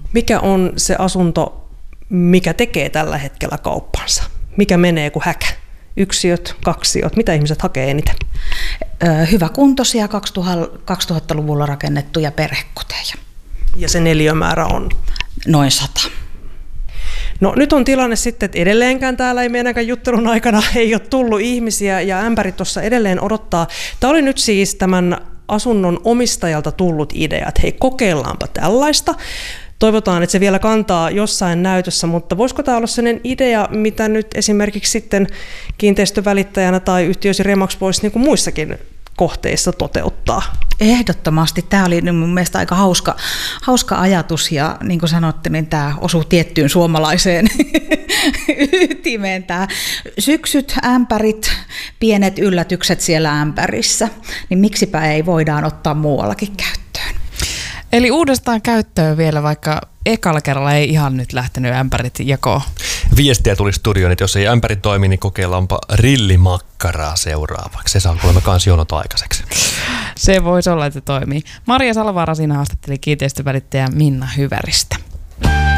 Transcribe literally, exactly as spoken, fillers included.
Mikä on se asunto, mikä tekee tällä hetkellä kauppansa? Mikä menee kuin häkä? Yksiöt, kaksiot, mitä ihmiset hakee eniten? Hyväkuntoisia kaksituhattaluvulla rakennettuja perhekoteja. Ja se neliömäärä on? Noin sata. No nyt on tilanne sitten, että edelleenkään täällä ei meidänkään juttelun aikana ei ole tullut ihmisiä ja ämpärit tuossa edelleen odottaa. Tämä oli nyt siis tämän asunnon omistajalta tullut idea, että hei, kokeillaanpa tällaista. Toivotaan, että se vielä kantaa jossain näytössä, mutta voisiko tämä olla sellainen idea, mitä nyt esimerkiksi sitten kiinteistövälittäjänä tai yhtiösi Remax voisi niin kuin muissakin kohteissa toteuttaa? Ehdottomasti. Tämä oli mun mielestä aika hauska, hauska ajatus ja niin kuin sanottu, niin tämä osuu tiettyyn suomalaiseen ytimeen. Tämä syksyt, ämpärit, pienet yllätykset siellä ämpärissä, niin miksipä ei voidaan ottaa muuallakin käyttöön. Eli uudestaan käyttöön vielä, vaikka ekalla kerralla ei ihan nyt lähtenyt ämpärit jakoon. Viestiä tuli studioon, että jos ei ämpäri toimi, niin kokeillaanpa rillimakkaraa seuraavaksi. Se saa kuulemma kans jonot aikaiseksi. Se voisi olla, että toimii. Maria Salovaara siinä haastatteli kiinteistövälittäjä Minna Hyväristä.